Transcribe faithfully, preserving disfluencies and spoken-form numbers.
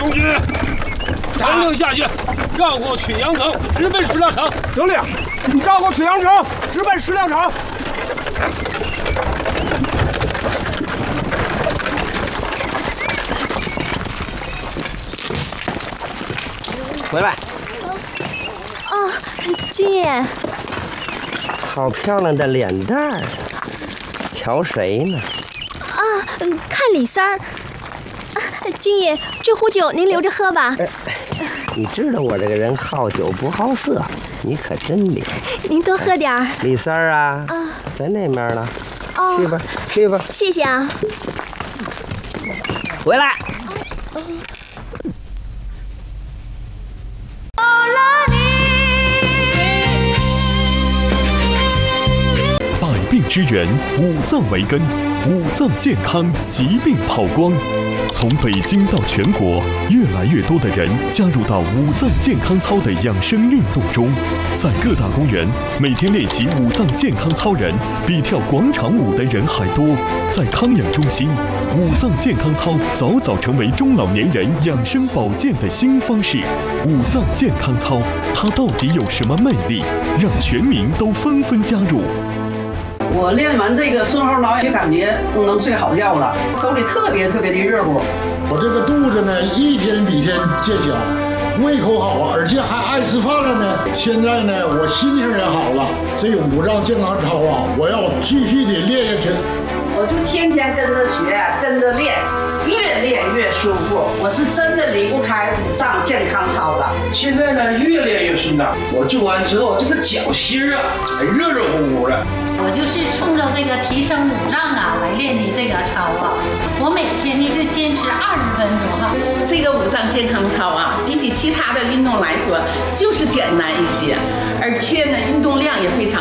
将军，传令下去，绕过曲阳城，直奔石料场。 得令，绕过曲阳城，直奔石料场。 回来。 啊，君爷， 好漂亮的脸蛋儿，瞧谁呢？ 啊，看李三儿。啊，君爷，这壶酒您留着喝吧。 哎，你知道我这个人好酒不好色，你可真灵。 您多喝点儿。 李三儿啊， 啊， 在那面呢。 哦， 去吧，去吧。 谢谢啊。 回来。 百病之源，五脏为根，五脏健康，疾病跑光。从北京到全国，越来越多的人加入到五脏健康操的养生运动中。在各大公园，每天练习五脏健康操人比跳广场舞的人还多。在康养中心，五脏健康操早早成为中老年人养生保健的新方式。五脏健康操，它到底有什么魅力，让全民都纷纷加入？ 我练完这个顺后挠，就感觉能睡好觉了，手里特别特别的热乎。 我这个肚子呢，一天比一天见小，胃口好，而且还爱吃饭了呢。现在呢，我心情也好了。这五脏健康操啊，我要继续的练下去。 我就天天跟着学，跟着练，越练越舒服。我是真的离不开五脏健康操了。 现在呢，越练越顺当。我做完之后，这个脚心啊，还热热乎乎的。 我就是冲着这个提升五脏啊来练的这个操啊，我每天呢就坚持二十分钟哈。 这个五脏健康操啊，比起其他的运动来说，就是简单一些，而且呢运动量也非常。